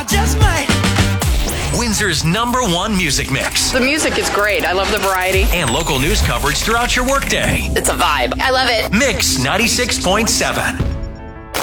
just might. Windsor's #1 music mix. The music is great. I love the variety. And local news coverage throughout your workday. It's a vibe. I love it. Mix 96.7.